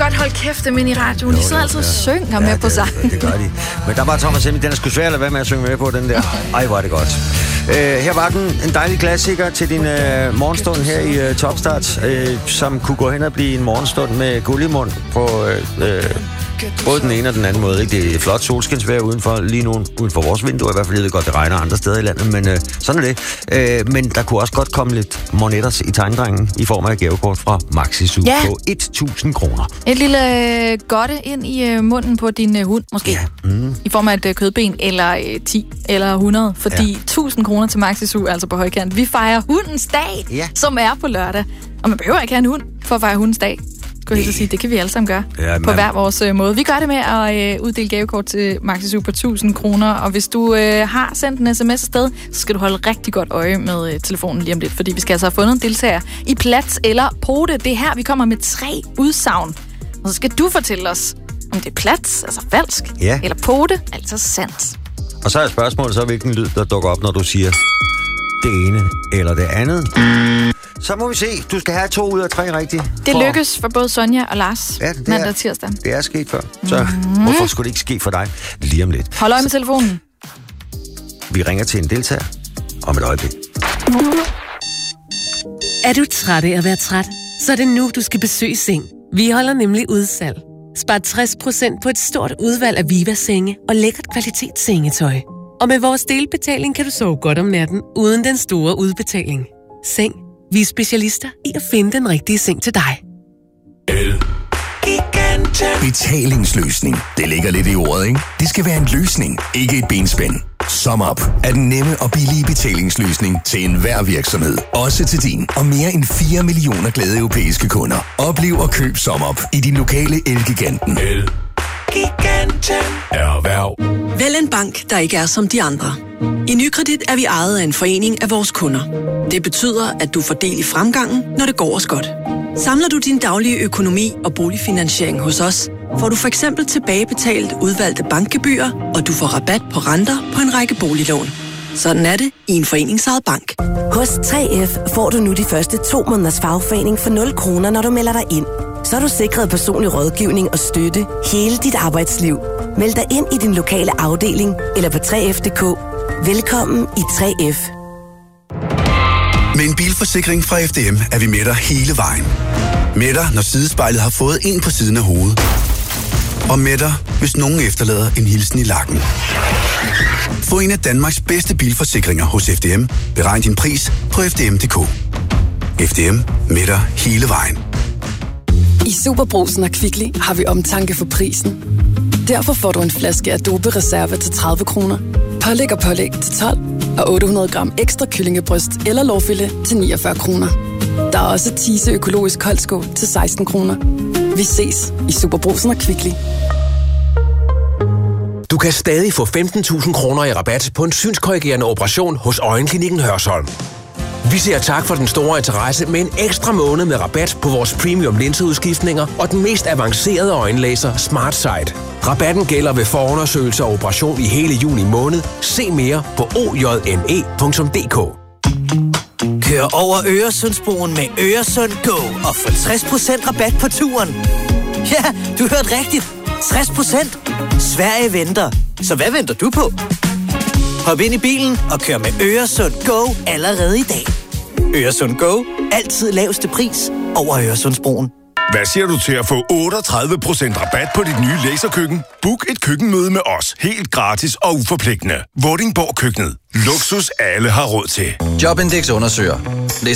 godt holde kæft dem ind i radioen. De sidder altid og synger med på sig. Det gør de. Men der var Thomas Helmig, den er sgu svær at lade være med at synge med på, den der. Ej, hvor er det godt. Her var den en dejlig klassiker til din morgenstund her i Topstart, som kunne gå hen og blive en morgenstund med guld i mund på både den ene og den anden måde. Ikke? Det er flot solskinsvejr udenfor lige nu, uden for vores vindue. I hvert fald, jeg ved godt, det regner andre steder i landet, men sådan er det. Men der kunne også godt komme lidt monetter i tegndrengen i form af gavekort fra Maxi-Zoo på 1.000 kroner. Et lille godte ind i munden på din hund, måske. Ja. I form af et kødben, eller 10, eller 100. Fordi 1.000 kroner til Maxi-Zoo er altså på højkant. Vi fejrer hundens dag, som er på lørdag. Og man behøver ikke have en hund for at fejre hundens dag. Det kan vi alle sammen gøre på hver vores måde. Vi gør det med at uddele gavekort til Maxi-Zoo på 1.000 kroner, og hvis du har sendt en sms afsted, så skal du holde rigtig godt øje med telefonen lige om lidt, fordi vi skal altså have fundet en deltager i plat eller pote. Det er her, vi kommer med 3 udsagn, og så skal du fortælle os, om det er plat, altså falsk, eller pote, altså sandt. Og så er spørgsmålet så, hvilken lyd der dukker op, når du siger det ene eller det andet. Så må vi se. Du skal have 2 ud af 3 rigtige. Det lykkes for både Sonja og Lars mandag og tirsdag. Det er sket før. Så hvorfor skulle det ikke ske for dig lige om lidt? Hold øje med telefonen. Vi ringer til en deltager om et øjeblik. Er du træt af at være træt? Så er det nu, du skal besøge Seng. Vi holder nemlig udsalg. Spar 60% på et stort udvalg af Viva-senge og lækkert kvalitetssengetøj. Og med vores delbetaling kan du sove godt om natten, uden den store udbetaling. Seng. Vi er specialister i at finde den rigtige seng til dig. Betalingsløsning. Det ligger lidt i ordet, ikke? Det skal være en løsning, ikke et benspænd. SumUp er den nemme og billige betalingsløsning til enhver virksomhed. Også til din og mere end 4 millioner glade europæiske kunder. Oplev og køb SumUp i din lokale Elgiganten. Erhverv. Vælg en bank, der ikke er som de andre. I Nykredit er vi ejet af en forening af vores kunder. Det betyder, at du får del i fremgangen, når det går os godt. Samler du din daglige økonomi og boligfinansiering hos os, får du for eksempel tilbagebetalt udvalgte bankgebyrer, og du får rabat på renter på en række boliglån. Sådan er det i en foreningsejet bank. Hos 3F får du nu de første 2 måneders fagforening for 0 kroner, når du melder dig ind. Så er du sikret personlig rådgivning og støtte hele dit arbejdsliv. Meld dig ind i din lokale afdeling eller på 3F.dk. Velkommen i 3F. Med en bilforsikring fra FDM er vi med dig hele vejen. Med dig, når sidespejlet har fået en på siden af hovedet. Og med dig, hvis nogen efterlader en hilsen i lakken. Få en af Danmarks bedste bilforsikringer hos FDM. Beregn din pris på FDM.dk. FDM med dig hele vejen. I Superbrugsen og Kvickly har vi omtanke for prisen. Derfor får du en flaske Adobe Reserve til 30 kroner. Pålæg og pålæg til 12 og 800 gram ekstra kyllingebryst eller lårfilet til 49 kroner. Der er også Tise økologisk koldskål til 16 kroner. Vi ses i Superbrugsen og Kvickly. Du kan stadig få 15.000 kroner i rabat på en synskorrigerende operation hos Øjenklinikken Hørsholm. Vi siger tak for den store interesse med en ekstra måned med rabat på vores premium linseudskiftninger og den mest avancerede øjenlaser Smart Sight. Rabatten gælder ved forundersøgelse og operation i hele juni måned. Se mere på ojne.dk. Kør over Øresundsbroen med Øresund Go og få 60% rabat på turen. Ja, du hørte rigtigt. 60%. Sverige venter. Så hvad venter du på? Hop ind i bilen og kør med Øresund Go allerede i dag. Øresund Go. Altid laveste pris over Øresundsbroen. Hvad siger du til at få 38% rabat på dit nye laserkøkken? Book et køkkenmøde med os. Helt gratis og uforpligtende. Vordingborg Køkkenet. Luksus alle har råd til. Jobindex undersøger. Læs